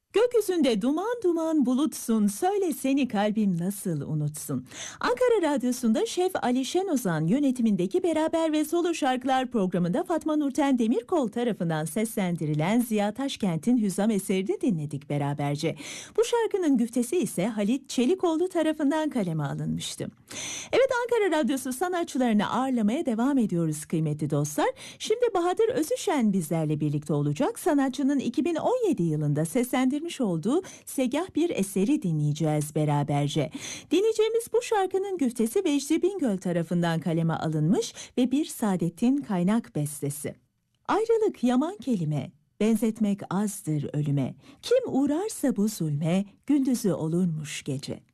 Gökyüzünde duman duman bulutsun, söyle seni kalbim nasıl unutsun. Ankara Radyosu'nda Şef Ali Şenozan yönetimindeki Beraber ve Solo Şarkılar programında Fatma Nurten Demirkol tarafından seslendirilen Ziya Taşkent'in Hüzam eserini dinledik beraberce. Bu şarkının güftesi ise Halit Çelikoğlu tarafından kaleme alınmıştı. Evet, Ankara Radyosu sanatçılarını ağırlamaya devam ediyoruz kıymetli dostlar. Şimdi Bahadır Özüşen bizlerle birlikte olacak. Sanatçının 2017 yılında seslendirmiş olduğu Segah bir eseri dinleyeceğiz beraberce. Dinleyeceğimiz bu şarkının güftesi Vecdi Bingöl tarafından kaleme alınmış ve bir Saadettin Kaynak bestesi. Ayrılık yaman kelime, benzetmek azdır ölüme. Kim uğrarsa bu zulme, gündüzü olurmuş gece.